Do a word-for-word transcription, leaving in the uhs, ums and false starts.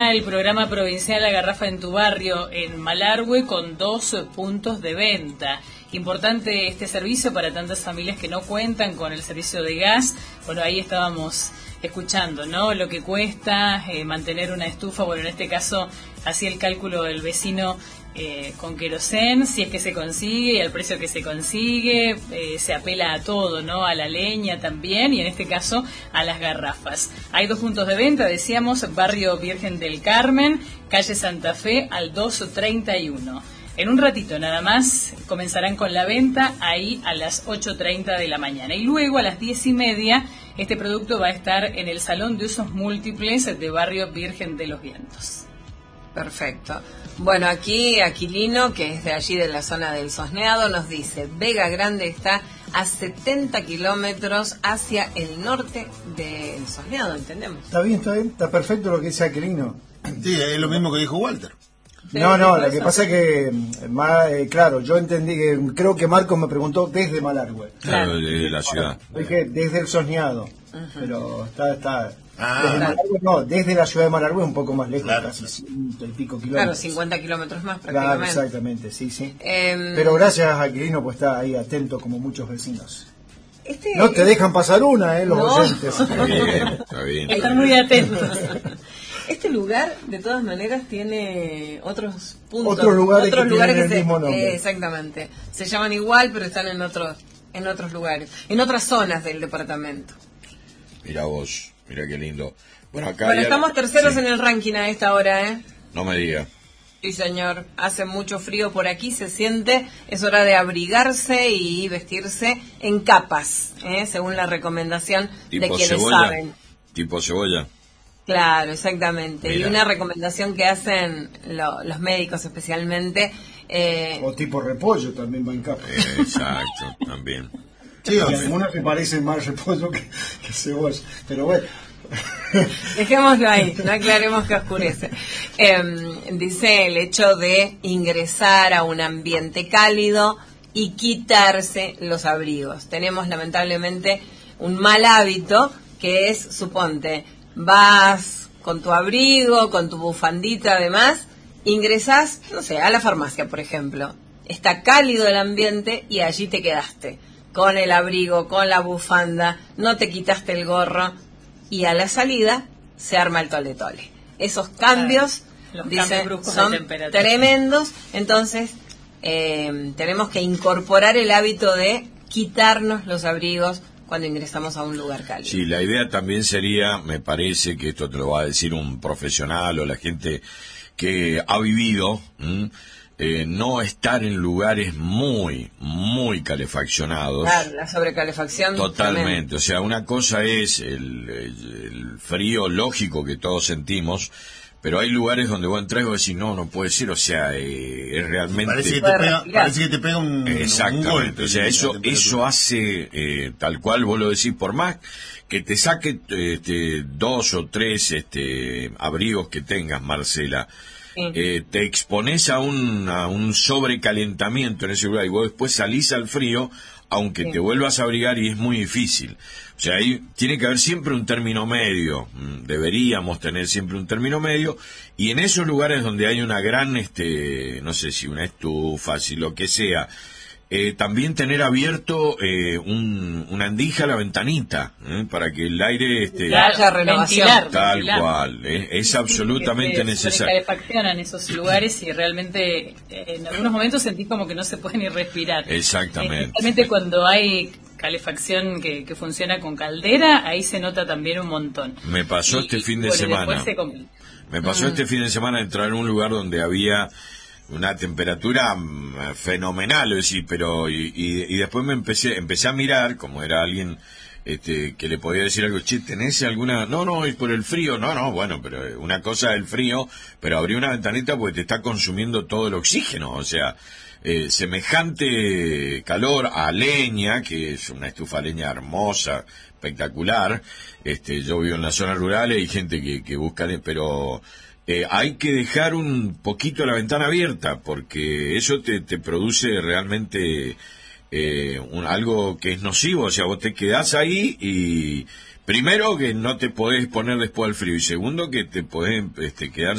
ya el programa provincial La Garrafa en tu Barrio en Malargüe con dos puntos de venta. Importante este servicio para tantas familias que no cuentan con el servicio de gas. Bueno, ahí estábamos escuchando, ¿no? Lo que cuesta eh, mantener una estufa. Bueno, en este caso, hacía el cálculo del vecino eh, con querosén, si es que se consigue y al precio que se consigue. Eh, se apela a todo, ¿no? A la leña también y en este caso a las garrafas. Hay dos puntos de venta, decíamos, Barrio Virgen del Carmen, calle Santa Fe al dos treinta y uno. En un ratito nada más comenzarán con la venta ahí a las ocho treinta de la mañana. Y luego a las diez y media este producto va a estar en el Salón de Usos Múltiples de Barrio Virgen de los Vientos. Perfecto. Bueno, aquí Aquilino, que es de allí de la zona del Sosneado, nos dice, Vega Grande está a setenta kilómetros hacia el norte del Sosneado, ¿entendemos? Está bien, está bien, está perfecto lo que dice Aquilino. Sí, es lo mismo que dijo Walter. No, no, lo que pasa es que, más, eh, claro, yo entendí que, creo que Marcos me preguntó desde Malargüe. Claro, desde la ciudad. Dije desde el Sosneado, uh-huh. Pero está, está, ah, desde claro. Malargüe, no, desde la ciudad de Malargüe un poco más lejos, claro, casi claro. ciento y pico kilómetros. Claro, cincuenta kilómetros más prácticamente. Claro, exactamente, sí, sí. Eh, Pero gracias a Aquilino, pues está ahí atento como muchos vecinos. Este... No te dejan pasar una, eh, los no. oyentes. Está bien, está bien. Están muy atentos. Este lugar, de todas maneras, tiene otros puntos. Otros lugares otros que lugares tienen que el se, mismo nombre. Eh, exactamente. Se llaman igual, pero están en otros, en otros lugares, en otras zonas del departamento. Mira vos, mira qué lindo. Bueno, acá bueno ya... estamos terceros sí. en el ranking a esta hora, ¿eh? No me diga. Sí, señor. Hace mucho frío por aquí, se siente. Es hora de abrigarse y vestirse en capas, ¿eh? Según la recomendación tipo de quienes cebolla, saben. Tipo cebolla. Claro, exactamente. Mira. Y una recomendación que hacen lo, los médicos especialmente. Eh, O tipo repollo también va en capa. Eh, exacto, también. Sí, y algunos me parecen más repollo que, que cebolla, pero bueno. Dejémoslo ahí, no aclaremos que oscurece. Eh, dice el hecho de ingresar a un ambiente cálido y quitarse los abrigos. Tenemos lamentablemente un mal hábito que es, suponte, vas con tu abrigo, con tu bufandita además, ingresás, no sé, a la farmacia, por ejemplo. Está cálido el ambiente y allí te quedaste, con el abrigo, con la bufanda, no te quitaste el gorro y a la salida se arma el tole tole. Esos cambios, Los dice, cambios bruscos son de temperatura. tremendos, entonces eh, tenemos que incorporar el hábito de quitarnos los abrigos cuando ingresamos a un lugar cálido. Sí, la idea también sería, me parece que esto te lo va a decir un profesional o la gente que ha vivido, ¿m? Eh, no estar en lugares muy, muy calefaccionados. Claro, la sobrecalefacción. Totalmente, tremenda. o sea, una cosa es el, el, el frío lógico que todos sentimos, pero hay lugares donde vos entras y vos decís, no, no puede ser, o sea, eh, es realmente... Parece que te pega, parece que te pega un, Exactamente, un golpe. O sea, eso, eso hace, eh, tal cual vos lo decís, por más que te saque este, dos o tres este, abrigos que tengas, Marcela, sí. eh, te expones a un, a un sobrecalentamiento en ese lugar y vos después salís al frío, aunque sí. te vuelvas a abrigar y es muy difícil. O sea, ahí tiene que haber siempre un término medio, deberíamos tener siempre un término medio, y en esos lugares donde hay una gran, este, no sé si una estufa, si lo que sea, eh, también tener abierto eh, un, una andija a la ventanita, ¿eh? Para que el aire... Este, que haya renovación. Ventilar, tal ventilar. cual, ¿eh? Es sí, absolutamente que necesario. Se calefaccionan esos lugares y realmente en algunos momentos sentís como que no se puede ni respirar. Exactamente. Especialmente cuando hay calefacción que, que funciona con caldera, ahí se nota también un montón. Me pasó y, este fin de bueno, semana. Me pasó mm. este fin de semana entrar en un lugar donde había una temperatura fenomenal, es decir, pero y, y, y después me empecé empecé a mirar, como era alguien este que le podía decir algo, che, ¿tenés alguna? No, no, es por el frío. No, no, bueno, pero una cosa es el frío, pero abrí una ventanita porque te está consumiendo todo el oxígeno, o sea, eh, semejante calor a leña, que es una estufa a leña hermosa, espectacular. Este, yo vivo en las zonas rurales y hay gente que, que busca, pero eh, hay que dejar un poquito la ventana abierta porque eso te, te produce realmente eh, un, algo que es nocivo. O sea, vos te quedás ahí y primero que no te podés poner después al frío y segundo que te podés este, quedar